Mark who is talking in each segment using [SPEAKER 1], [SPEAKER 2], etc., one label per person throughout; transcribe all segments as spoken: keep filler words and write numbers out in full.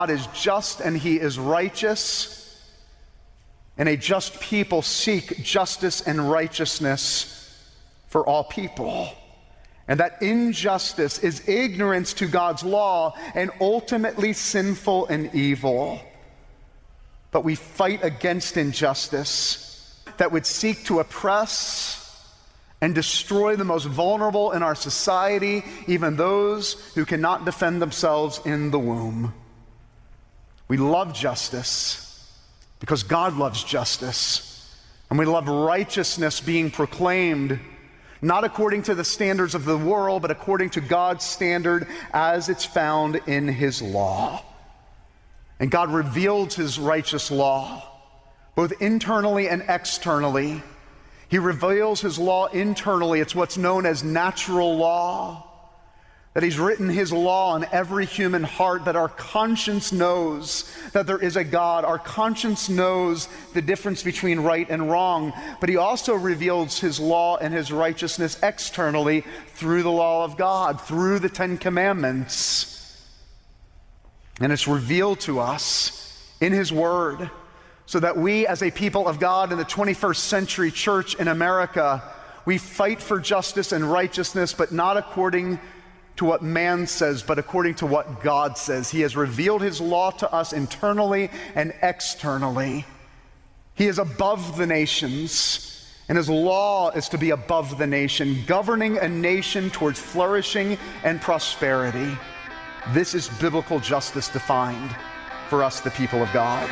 [SPEAKER 1] God is just and he is righteous, and a just people seek justice and righteousness for all people. And that injustice is ignorance to God's law and ultimately sinful and evil. But we fight against injustice that would seek to oppress and destroy the most vulnerable in our society, even those who cannot defend themselves in the womb. We love justice because God loves justice. And we love righteousness being proclaimed, not according to the standards of the world, but according to God's standard as it's found in his law. And God revealed his righteous law, both internally and externally. He reveals his law internally. It's what's known as natural law. That he's written his law on every human heart, that our conscience knows that there is a God. Our conscience knows the difference between right and wrong. But he also reveals his law and his righteousness externally through the law of God, through the Ten Commandments. And it's revealed to us in his word, so that we as a people of God in the twenty-first century church in America, we fight for justice and righteousness, but not according to what man says, but according to what God says. He has revealed his law to us internally and externally. He is above the nations, and his law is to be above the nation, governing a nation towards flourishing and prosperity. This is biblical justice defined for us, the people of God.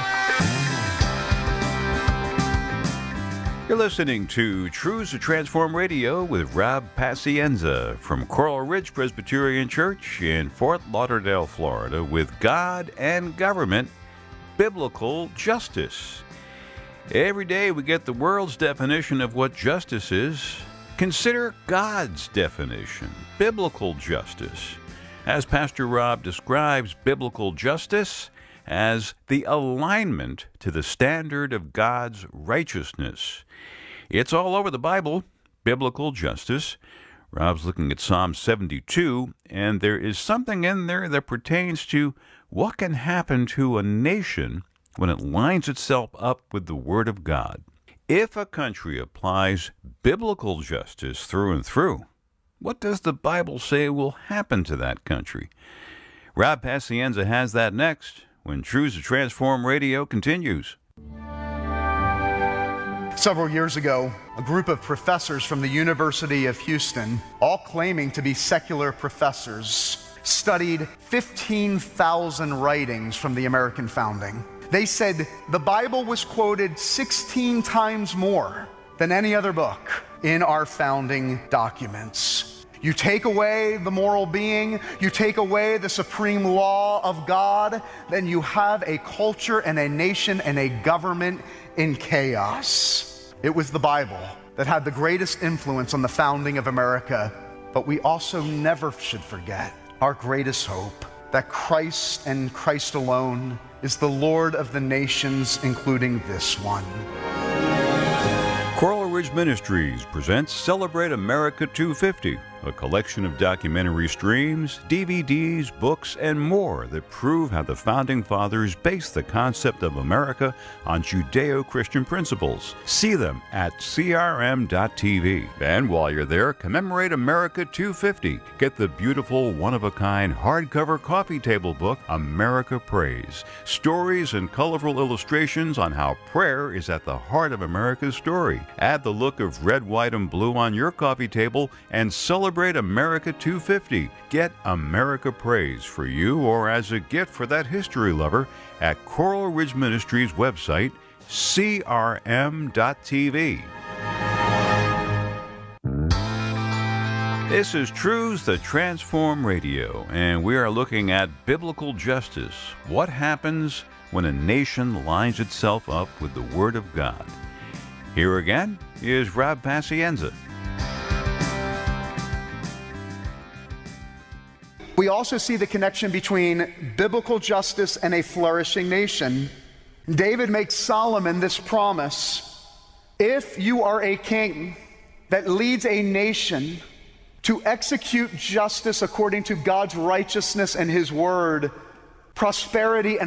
[SPEAKER 2] You're listening to Truths to Transform Radio with Rob Pacienza from Coral Ridge Presbyterian Church in Fort Lauderdale, Florida, with God and Government, Biblical Justice. Every day we get the world's definition of what justice is. Consider God's definition, biblical justice. As Pastor Rob describes biblical justice as the alignment to the standard of God's righteousness. It's all over the Bible, biblical justice. Rob's looking at Psalm seventy-two, and there is something in there that pertains to what can happen to a nation when it lines itself up with the Word of God. If a country applies biblical justice through and through, what does the Bible say will happen to that country? Rob Pacienza has that next when Truths to Transform Radio continues.
[SPEAKER 1] Several years ago, a group of professors from the University of Houston, all claiming to be secular professors, studied fifteen thousand writings from the American founding. They said the Bible was quoted sixteen times more than any other book in our founding documents. You take away the moral being, you take away the supreme law of God, then you have a culture and a nation and a government in chaos. It was the Bible that had the greatest influence on the founding of America, but we also never should forget our greatest hope, that Christ and Christ alone is the Lord of the nations, including this one.
[SPEAKER 2] Coral Ridge Ministries presents Celebrate America two fifty, a collection of documentary streams, D V Ds, books, and more that prove how the Founding Fathers based the concept of America on Judeo-Christian principles. See them at C R M dot T V. And while you're there, commemorate America two fifty. Get the beautiful, one-of-a-kind hardcover coffee table book, America Prays. Stories and colorful illustrations on how prayer is at the heart of America's story. Add the look of red, white, and blue on your coffee table and celebrate America two fifty. Get America Prays for you or as a gift for that history lover at Coral Ridge Ministries website, C R M dot T V. This is Truths That Transform Radio, and we are looking at biblical justice. What happens when a nation lines itself up with the Word of God? Here again is Rob Pacienza.
[SPEAKER 1] We also see the connection between biblical justice and a flourishing nation. David makes Solomon this promise: if you are a king that leads a nation to execute justice according to God's righteousness and his word, prosperity, and